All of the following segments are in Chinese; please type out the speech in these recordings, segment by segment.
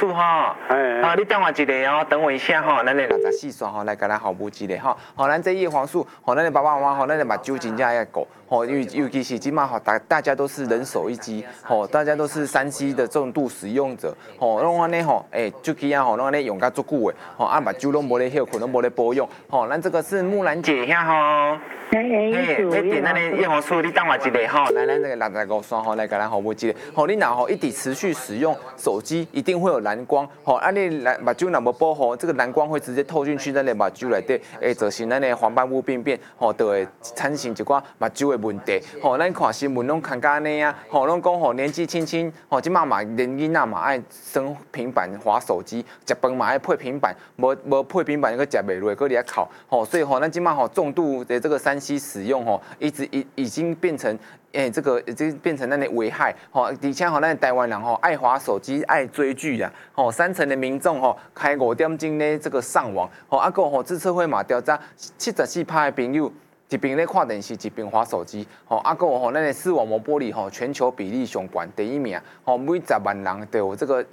素哈，好，你等我一下哦，等我一下哈，咱来64刷哈，来给咱服务一下哈，好，咱这叶黄素，好，咱的爸爸妈妈好，咱的目睭真正要顾，好，尤其是今嘛好，大家都是人手一机，好，大家都是3C 的重度使用者，好，拢安尼吼，手机啊吼，拢安尼用甲足久的，吼，啊目睭拢无咧休困，拢无咧保养，好，咱这个是木兰姐遐吼。要点咱的叶黄素，你等我一下哈，来咱这个65刷吼，来给咱服务一下。吼，你若吼一直持续使用手机，一定会有蓝光。吼，啊你目睭若无保护，这个蓝光会直接透进去咱的目睭内底，会造成咱的黄斑部病变，吼，就会产生一寡目睭的问题。吼，咱看新闻拢看甲安尼啊，吼，拢讲吼年纪轻轻，吼，即马嘛连囡仔嘛爱生平板滑手机，食饭嘛爱配平板，无配平板个食袂落，搁伫遐哭。吼，所以吼咱即马吼重度的这个3C 使用吼，已经变成这个已经变成咱的危害吼，而且吼咱台湾人吼爱滑手机、爱追剧啊，吼3成的民众吼开5点钟咧这个上网，吼啊个吼自测会嘛调查74%的朋友。一边咧看电视，一边滑手机，吼，啊个吼，咱的视网膜剥离吼，全球比例上悬第1名，吼，每10万人都有这个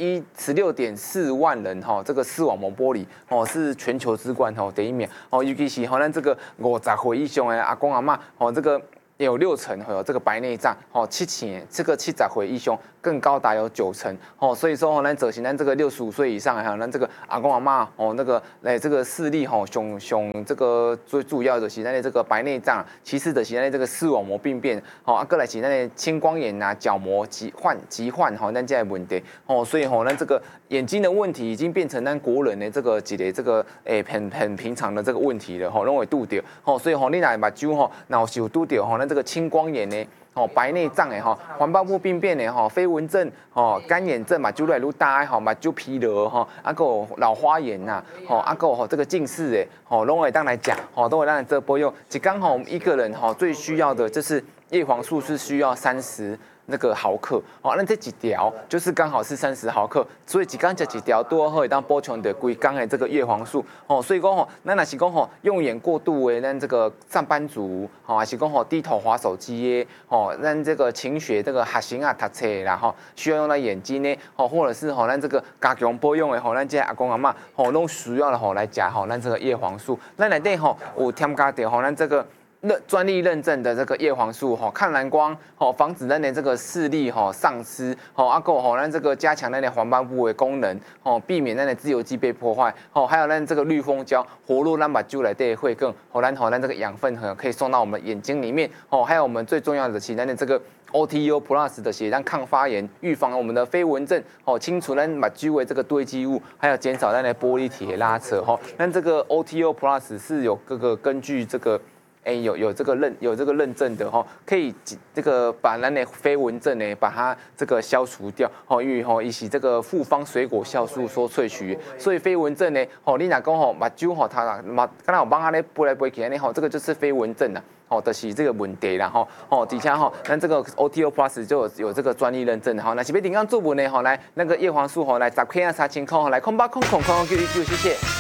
16.4万人吼，这个视网膜剥离，吼是全球之冠吼第1名，吼，尤其是吼咱这个50岁以上的阿公阿嬷，吼这个。有60%会有这个白内障，吼，7这个70岁以上更高达有9%，吼，所以说吼，咱造成咱这个65岁以上，还有咱这个阿公阿嬷，吼，那个这个视力吼，上这个最主要的是咱的这个白内障，其次的是咱的这个视网膜病变，吼，啊，过来是咱的青光眼啊、角膜疾患，吼，咱这些问题，吼，所以吼，咱这个眼睛的问题已经变成咱国人的这个很平常的这个问题了，吼，拢会拄着，吼，所以吼，你若目睭吼，若是有拄着吼，咱这个青光眼呢，吼白内障的吼，黄斑部病变的吼，飞蚊症吼，干眼症嘛，目睭越来越大吼，目睭疲劳吼，啊个老花眼呐，吼啊个吼这个近视的吼，拢会当来讲，吼都会当来做保养。一刚好一个人吼最需要的就是叶黄素是需要30毫克，哦，那这几条就是刚好是30毫克，所以一缸这几条都会当补充的规缸的这个叶黄素，哦，所以讲吼，咱若是讲吼用眼过度的咱这个上班族，吼，还是讲吼低头滑手机的，吼，咱这个勤学这个学生啊读册啦，吼，需要用到眼睛呢，吼，或者是吼咱这个加强保养的吼，咱这阿公阿嬷吼拢需要的吼来食吼咱这个叶黄素，咱内底吼有添加到吼咱这个。专利认证的这个叶黄素吼，抗蓝光吼，防止咱的这个视力吼丧失吼，啊够吼，咱这个加强咱的黄斑部的功能吼，避免咱的自由基被破坏吼，还有咱这个绿蜂胶活络咱目睭内底会更吼，咱这个养分可以送到我们眼睛里面吼，还有我们最重要的是咱的这个。OTO Plus 的血让抗发炎，预防我们的飞蚊症，吼，清除咱目睭的这个堆积物，还有减少咱的玻璃体的拉扯，吼。那这个 OTO Plus 是有各个根据这个。有这个认证的哈，可以这个把咱的飞蚊症呢，把它这个消除掉哦，因为吼伊是这个复方水果酵素所萃取，所以飞蚊症呢，吼你若讲吼目睭吼它啦，敢若有帮它咧飞来飞去安尼吼，这个就是飞蚊症啦。哦，就是这个问题啦，吼，哦，底下吼，咱这个 OTO Plus 就有这个专利认证，好，那是要点样做文呢？吼，来那个叶黄素吼，来10克啊3000块，来08009999，谢谢。